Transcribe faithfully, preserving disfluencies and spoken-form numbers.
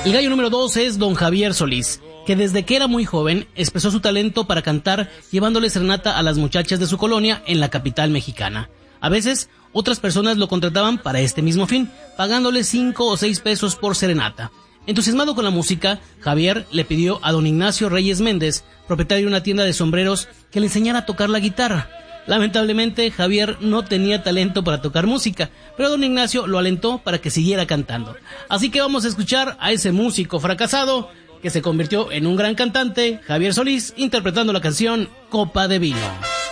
El gallo número dos es don Javier Solís, que desde que era muy joven expresó su talento para cantar llevándole serenata a las muchachas de su colonia en la capital mexicana. A veces, otras personas lo contrataban para este mismo fin, pagándole cinco o seis pesos por serenata. Entusiasmado con la música, Javier le pidió a don Ignacio Reyes Méndez, propietario de una tienda de sombreros, que le enseñara a tocar la guitarra. Lamentablemente, Javier no tenía talento para tocar música, pero don Ignacio lo alentó para que siguiera cantando. Así que vamos a escuchar a ese músico fracasado que se convirtió en un gran cantante, Javier Solís, interpretando la canción Copa de Vino.